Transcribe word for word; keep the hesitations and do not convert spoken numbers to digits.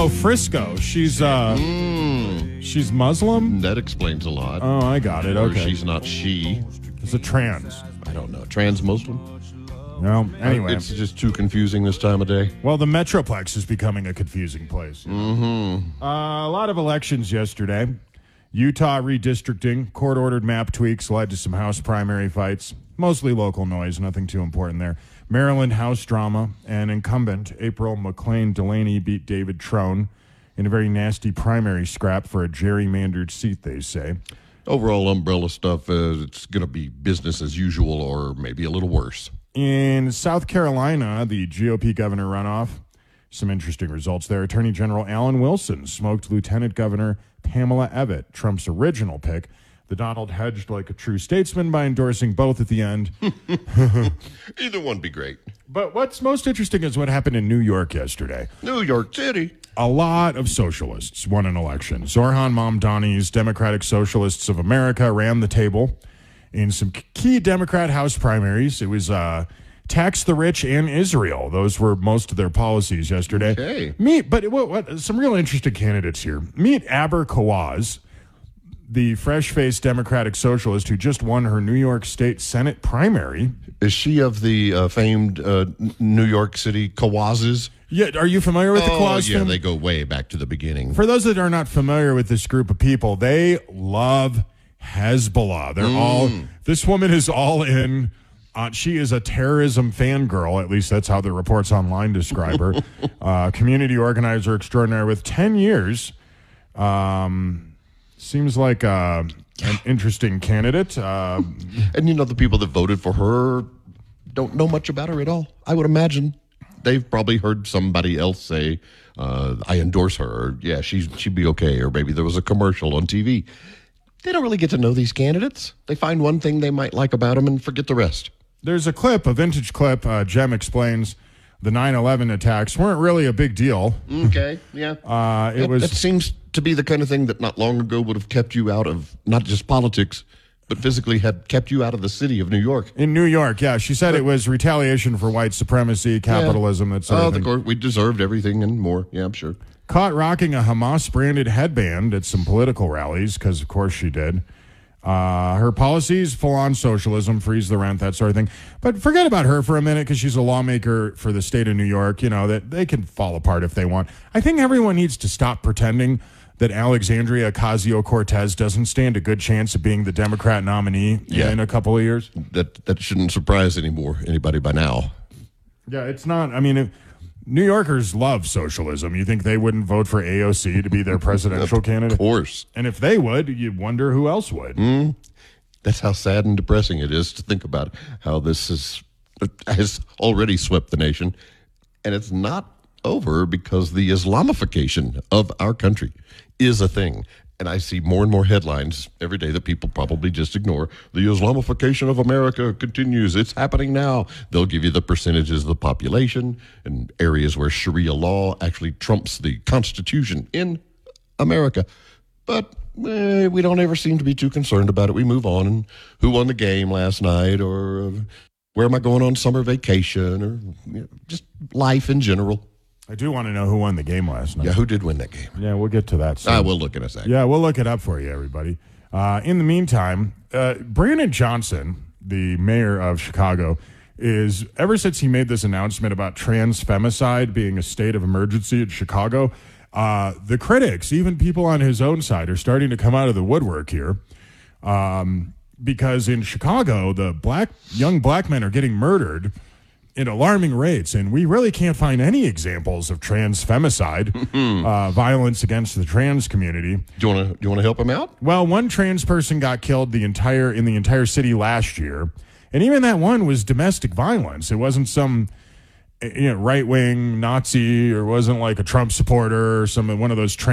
Oh, Frisco. She's uh, Mm, she's Muslim. that explains a lot. Oh, I got it. Or Okay. she's not she. It's a trans. I don't know. Trans Muslim? No. Anyway. It's just too confusing this time of day. Well, the Metroplex is becoming a confusing place. Mm-hmm. Uh, a lot of elections yesterday. Utah redistricting, court-ordered map tweaks led to some House primary fights. Mostly local noise, nothing too important there. Maryland House drama, and incumbent April McLean Delaney beat David Trone in a very nasty primary scrap for a gerrymandered seat, they say. Overall umbrella stuff, uh, it's going to be business as usual or maybe a little worse. In South Carolina, the G O P governor runoff, some interesting results there. Attorney General Alan Wilson smoked Lieutenant Governor Pamela Evette, Trump's original pick. The Donald hedged like a true statesman by endorsing both at the end. Either one be great. But what's most interesting is what happened in New York yesterday. New York City. A lot of socialists won an election. Zorhan Mamdani's Democratic Socialists of America ran the table in some key Democrat House primaries. It was uh, tax the rich and Israel. Those were most of their policies yesterday. Okay. Meet, but what, what, some real interesting candidates here. Meet Aber Kawaz, the fresh-faced Democratic Socialist who just won her New York State Senate primary. Is she of the uh, famed uh, New York City Kawazes? Yeah, are you familiar with the Oh, Kawaz yeah, family? they go way back to the beginning. For those that are not familiar with this group of people, they love Hezbollah. They're Mm. all, this woman is all in. Uh, she is a terrorism fangirl. At least that's how the reports online describe her. uh, community organizer extraordinary with ten years. Um, seems like uh, an interesting candidate. Uh, And, you know, the people that voted for her don't know much about her at all. I would imagine they've probably heard somebody else say, uh, I endorse her, or, yeah, she's, she'd be okay, or maybe there was a commercial on T V. They don't really get to know these candidates. They find one thing they might like about them and forget the rest. There's a clip, a vintage clip. Uh, Jem explains the nine eleven attacks weren't really a big deal. Okay, yeah. Uh, it That- was. That seems to be the kind of thing that not long ago would have kept you out of not just politics, but physically had kept you out of the city of New York. In New York, yeah. She said it was retaliation for white supremacy, capitalism, that sort Oh, of the thing. court, we deserved everything and more. Yeah, I'm sure. Caught rocking a Hamas-branded headband at some political rallies, because of course she did. Uh, her policies, full-on socialism, freeze the rent, that sort of thing. But forget about her for a minute, because she's a lawmaker for the state of New York. You know, that they can fall apart if they want. I think everyone needs to stop pretending that Alexandria Ocasio-Cortez doesn't stand a good chance of being the Democrat nominee Yeah. in a couple of years. That that shouldn't surprise anymore anybody by now. Yeah, it's not. I mean, if New Yorkers love socialism. You think they wouldn't vote for A O C to be their presidential Of candidate? course. And if they would, you wonder who else would. Mm. That's how sad and depressing it is to think about how this is has already swept the nation, and it's not over because the Islamification of our country is a thing. And I see more and more headlines every day that people probably just ignore. The Islamification of America continues. It's happening now. They'll give you the percentages of the population and areas where Sharia law actually trumps the Constitution in America. But eh, we don't ever seem to be too concerned about it. We move on. And who won the game last night, or uh, where am I going on summer vacation, or you know, just life in general. I do want to know who won the game last night. Yeah, who did win that game? Yeah, we'll get to that soon. I will look in a second. Yeah, we'll look it up for you, everybody. Uh, in the meantime, uh, Brandon Johnson, the mayor of Chicago, is, ever since he made this announcement about trans femicide being a state of emergency in Chicago, uh, the critics, even people on his own side, are starting to come out of the woodwork here. Um, because in Chicago, the black young black men are getting murdered in alarming rates, and we really can't find any examples of trans femicide, uh, violence against the trans community. Do you want to do you want to help him out? Well, one trans person got killed the entire in the entire city last year, and even that one was domestic violence. It wasn't some you know, right wing Nazi, or wasn't like a Trump supporter or some one of those trans